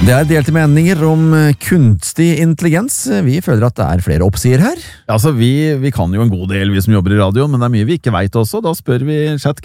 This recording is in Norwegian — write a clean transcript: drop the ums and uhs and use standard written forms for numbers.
Det delte meninger om kunstig intelligens. Vi føler at det flere oppsider her. Altså, vi kan jo en god del, vi som jobber i radio, men det mye vi ikke vet også. Da spør vi